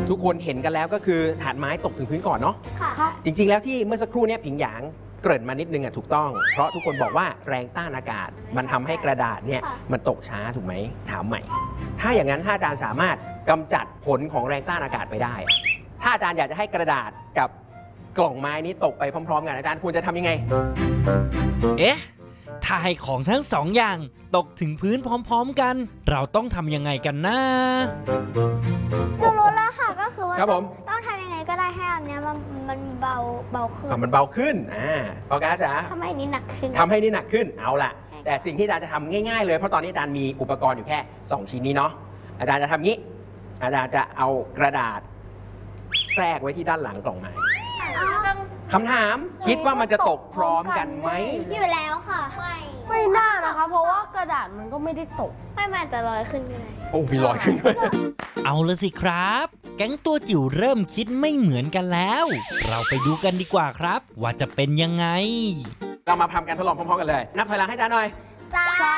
ทุกคนเห็นกันแล้วก็คือถาดไม้ตกถึงพื้นก่อนเนาะค่ะจริงๆแล้วที่เมื่อสักครู่เนี่ยผิงหยางเกริ่นมานิดนึงถูกต้องเพราะทุกคนบอกว่าแรงต้านอากาศมันทำให้กระดาษเนี่ยมันตกช้าถูกไหมถามใหม่ ถ้าอย่างนั้นถ้าอาจารย์สามารถกำจัดผลของแรงต้านอากาศไปได้ถ้าอาจารย์อยากจะให้กระดาษกับกล่องไม้นี้ตกไปพร้อมๆกันอาจารย์ควรจะทำยังไงเอ๊ะ ถ้าให้ของทั้งสองอย่างตกถึงพื้นพร้อมๆกัน เราต้องทำยังไงกันนะหนูรู้แล้วค่ะก็คือว่าครับผมต้องทำยังไงก็ได้ให้อันเนี้ยมันเบาขึ้นมันเบาขึ้นพอการจ๋าทำให้นี้หนักขึ้นทำให้นี่หนักขึ้นเอาล่ะ แต่สิ่งที่อาจารย์จะทำง่ายๆเลยเพราะตอนนี้อาจารย์มีอุปกรณ์อยู่แค่ 2 ชิ้นนี้เนาะอาจารย์จะทำงี้อาจารย์จะเอากระดาษแทรกไว้ที่ด้านหลังกล่องไม้คำถามคิดว่ามันจะตกพร้อมกันไหมอยู่แล้วค่ะไม่น่านะคะ เพราะว่ากระดาษมันก็ไม่ได้ตกไม่มันจะลอยขึ้นก็ได้โอ้มีรอยขึ้นด้วยเอาละสิครับ แก๊งตัวจิ๋วเริ่มคิดไม่เหมือนกันแล้ว เราไปดูกันดีกว่าครับ ว่าจะเป็นยังไงเรามาทำการทดลองพร้อมๆกันเลย นับถอยหลังให้อาจารย์หน่อย